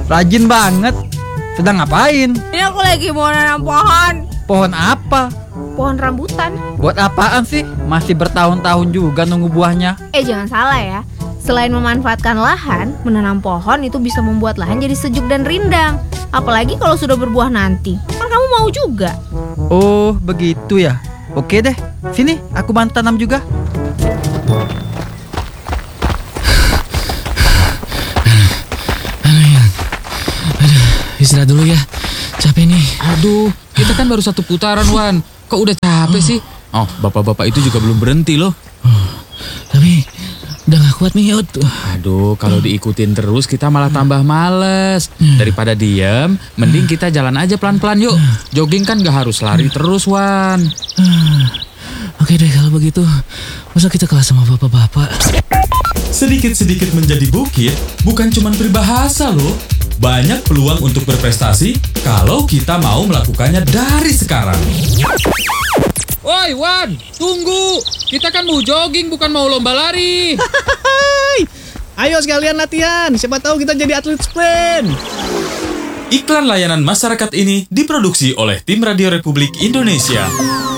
rajin banget. Sedang ngapain? Ini aku lagi mau nanam pohon. Pohon apa? Pohon rambutan. Buat apaan sih? Masih bertahun-tahun juga nunggu buahnya. Jangan salah ya. Selain memanfaatkan lahan, menanam pohon itu bisa membuat lahan jadi sejuk dan rindang. Apalagi kalau sudah berbuah nanti. Kan kamu mau juga. Oh, begitu ya. Oke deh, sini aku bantu tanam juga. Istirahat dulu ya, capek nih. Aduh, kita kan baru 1 putaran, Wan. Kok udah capek sih? Oh, bapak-bapak itu juga belum berhenti loh. Tapi udah gak kuat nih, Yud. Aduh, kalau diikutin terus kita malah tambah males. Daripada diem, mending kita jalan aja pelan-pelan yuk. Jogging kan gak harus lari terus, Wan. Oke deh kalau begitu, masa kita kalah sama bapak-bapak? Sedikit-sedikit menjadi bukit bukan cuma peribahasa loh. Banyak peluang untuk berprestasi kalau kita mau melakukannya dari sekarang. Woi, Wan, tunggu. Kita kan mau jogging, bukan mau lomba lari. Ayo sekalian latihan, siapa tahu kita jadi atlet sprint. Iklan layanan masyarakat ini diproduksi oleh Tim Radio Republik Indonesia.